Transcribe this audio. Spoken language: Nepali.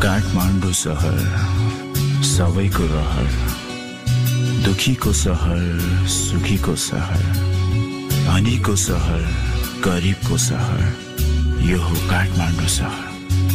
काठमाडौँ सहर सबैको रहर, दुखीको सहर सुखीको सहर, धनीको सहर गरिबको सहर, यो हो काठमाडौँ सहर।